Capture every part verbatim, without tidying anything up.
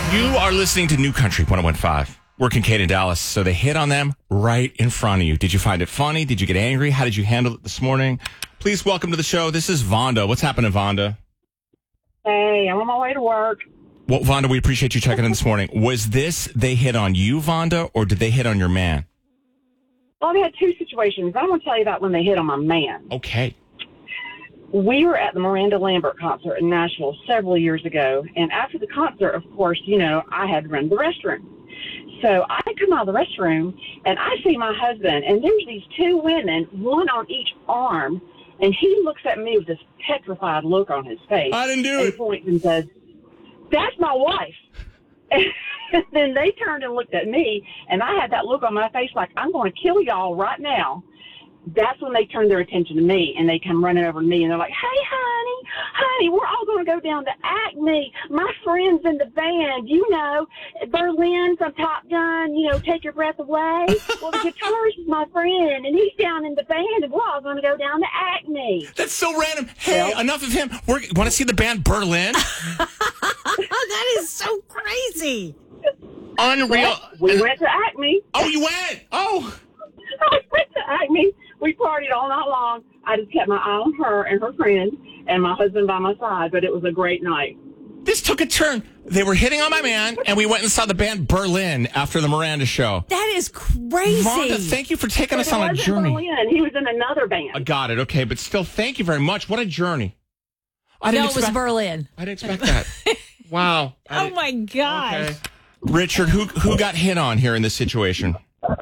You are listening to New Country one oh one point five. We're Kincaid in Dallas, so they hit on them right in front of you. Did you find it funny? Did you get angry? How did you handle it this morning? Please welcome to the show. This is Vonda. What's happening, Vonda? Hey, I'm on my way to work. Well, Vonda, we appreciate you checking in this morning. Was this they hit on you, Vonda, or did they hit on your man? Well, we had two situations. I'm going to tell you about when they hit on my man. Okay. We were at the Miranda Lambert concert in Nashville several years ago, and after the concert, of course, you know, I had to run to the restroom. So I come out of the restroom, and I see my husband, and there's these two women, one on each arm, and he looks at me with this petrified look on his face. I didn't do and it. Points and says, "That's my wife." And then they turned and looked at me, and I had that look on my face like, I'm going to kill y'all right now. That's when they turned their attention to me, and they come running over to me, and they're like, "Hey, honey, honey, we're all going to go down to Acme. My friend's in the band, you know, Berlin from Top Gun, you know, Take Your Breath Away. Well, the guitarist is my friend, and he's down in the band, and we're all going to go down to Acme." That's so random. Hey, Well, enough of him. We want to see the band Berlin? That is so crazy. Unreal. Well, we went to Acme. Oh, you went? Oh. I went to Acme. We partied all night long. I just kept my eye on her and her friend and my husband by my side, but it was a great night. This took a turn. They were hitting on my man, and we went and saw the band Berlin after the Miranda show. That is crazy. Vonda, thank you for taking But us it on a wasn't journey. Berlin. He was in another band. I got it. Okay, but still, thank you very much. What a journey. I no, didn't it was expect, Berlin. I didn't expect that. Wow. I Oh, didn't- my gosh. Okay. Richard, who who got hit on here in this situation?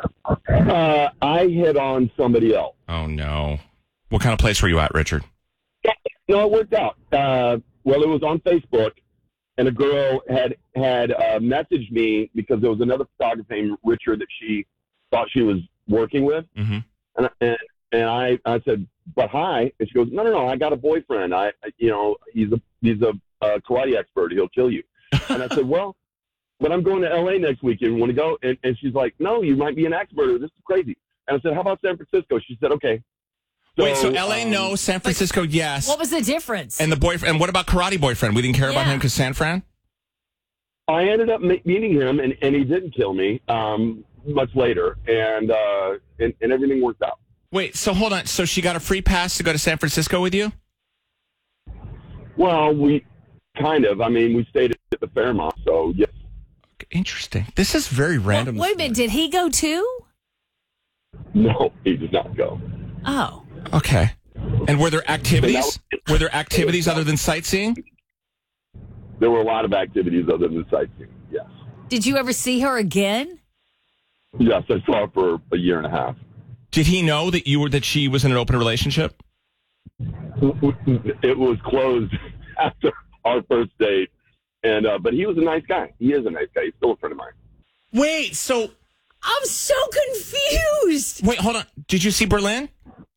Uh, I hit on somebody else. Oh, no. What kind of place were you at, Richard? No, it worked out. Uh, well, it was on Facebook, and a girl had had uh, messaged me because there was another photographer named Richard that she thought she was working with, Mm-hmm. and and, and I, I said, "But hi," and she goes, "No, no, no, I got a boyfriend. I, you know, he's a he's a uh, karate expert. He'll kill you." And I said, "Well, but I'm going to L A next weekend. Want to go?" And, and she's like, "No, you might be an expert. This is crazy." And I said, "How about San Francisco?" She said, "Okay." So, Wait, so L A, um, no, San Francisco, yes. What was the difference? And the boyfriend, and what about Karate Boyfriend? We didn't care about Yeah. him because San Fran? I ended up me- meeting him, and, and he didn't kill me um, much later, and, uh, and and everything worked out. Wait, so hold on. So she got a free pass to go to San Francisco with you? Well, we kind of. I mean, we stayed at the Fairmont, so yes. Interesting. This is very Well, random. wait a minute. Did he go too? No, he did not go. Oh. Okay. And were there activities? Were there activities other than sightseeing? There were a lot of activities other than sightseeing. Yes, Did you ever see her again? yes, I saw her for a year and a half. Did he know that you were that she was in an open relationship? It was closed after our first date, and uh, but he was a nice guy. He is a nice guy. He's still a friend of mine. Wait, so I'm so confused. wait, hold on. Did you see Berlin?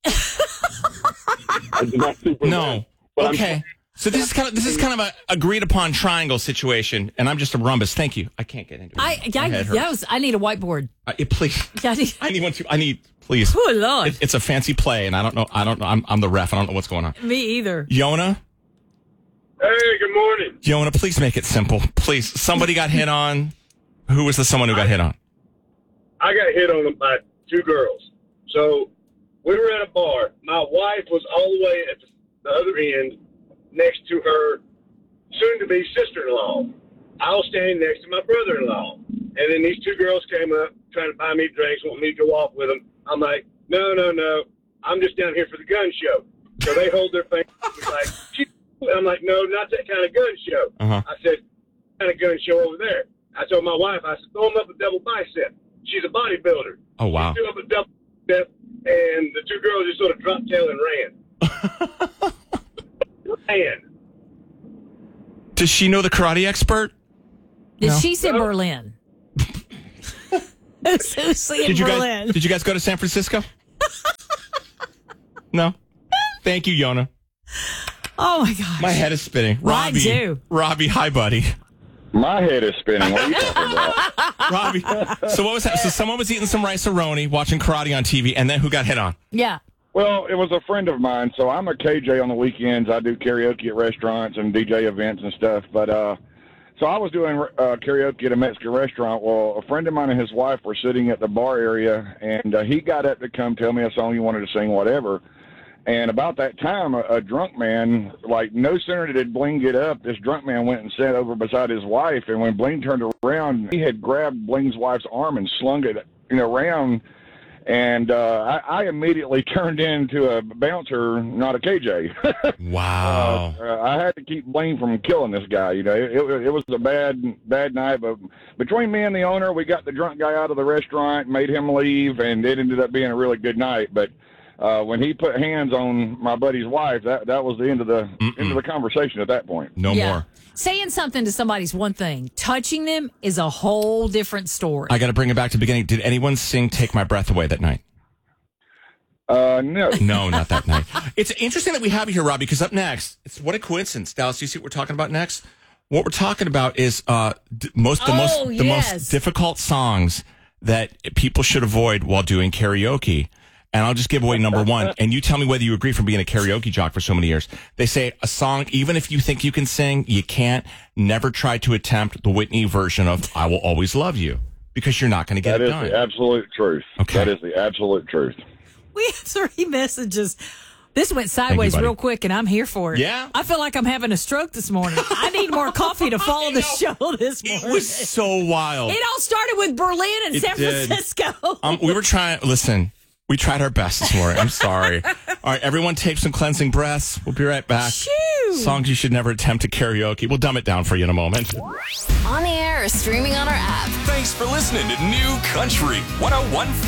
I did not see Berlin, No. but I'm- Okay. So this is kind of this is kind of a agreed upon triangle situation, and I'm just a rumbus. Thank you. I can't get into it. I, My I, head hurts. that was, I need a whiteboard. Uh, yeah, please. Yeah, I need, I need one too. I need please. oh, Lord. It, it's a fancy play, and I don't know. I don't know. I'm, I'm the ref. I don't know what's going on. Me either. Yona, Hey, good morning. Yona, please make it simple. Please. Somebody got hit on. Who was the someone who got hit on? I got hit on by two girls. So we were at a bar. My wife was all the way at the other end next to her soon-to-be sister-in-law. I was standing next to my brother-in-law. And then these two girls came up trying to buy me drinks, want me to go off with them. I'm like, no, no, no. I'm just down here for the gun show. So they hold their finger like, "Gee." I'm like, no, not that kind of gun show. Uh-huh. I said, kind of gun show over there. I told my wife, I said, throw them up a double bicep. She's a bodybuilder. Oh wow. She threw up a double bicep, and the two girls just sort of dropped tail and ran. ran. Does she know the karate expert? Did No. she say No. Berlin? Seriously, in Did you Berlin. guys? Did you guys go to San Francisco? No. Thank you, Yona. Oh, my gosh. My head is spinning. Mine Robbie, too. Robbie, hi, buddy. My head is spinning. What are you talking about? Robbie. So what was that? So someone was eating some rice-a-roni, watching karate on T V, and then who got hit on? Yeah. Well, it was a friend of mine. So I'm a K J on the weekends. I do karaoke at restaurants and D J events and stuff. But uh, So I was doing uh, karaoke at a Mexican restaurant. Well, a friend of mine and his wife were sitting at the bar area, and uh, he got up to come tell me a song he wanted to sing, whatever. And about that time, a, a drunk man, like no sooner did Bling get up, this drunk man went and sat over beside his wife. And when Bling turned around, he had grabbed Bling's wife's arm and slung it, you know, around. And uh, I, I immediately turned into a bouncer, not a K J. Wow. uh, I had to keep Bling from killing this guy. You know, it, it, it was a bad, bad night. But between me and the owner, we got the drunk guy out of the restaurant, made him leave, and it ended up being a really good night. But uh, when he put hands on my buddy's wife, that that was the end of the Mm-mm. end of the conversation at that point. No Yeah. more. Saying something to somebody's one thing. Touching them is a whole different story. I got to bring it back to the beginning. Did anyone sing "Take My Breath Away" that night? Uh, no. No, not that night. It's interesting that we have you here, Rob, because up next, it's what a coincidence. Dallas, do you see what we're talking about next? What we're talking about is uh, d- most the Oh, most the yes. most difficult songs that people should avoid while doing karaoke. And I'll just give away number one. And you tell me whether you agree from being a karaoke jock for so many years. They say a song, even if you think you can sing, you can't. Never try to attempt the Whitney version of "I Will Always Love You" because you're not going to get That it is done. the absolute truth. Okay. That is the absolute truth. We have three messages. This went sideways buddy. real quick, and I'm here for it. Yeah? I feel like I'm having a stroke this morning. I need more coffee to follow the show this morning. It was so wild. It all started with Berlin and It San did. Francisco. Um, we were trying. Listen, we tried our best this morning. I'm sorry. All right, everyone, take some cleansing breaths. We'll be right back. Shoo. Songs you should never attempt at karaoke. We'll dumb it down for you in a moment. On the air or streaming on our app. Thanks for listening to New Country one oh one point five.